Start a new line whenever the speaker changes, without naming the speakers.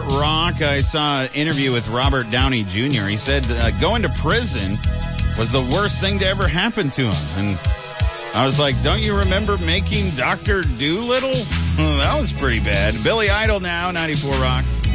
Rock, I saw an interview with Robert Downey Jr. He said going to prison was the worst thing to ever happen to him. And I was like, don't you remember making Dr. Dolittle? That was pretty bad. Billy Idol now, 94 Rock.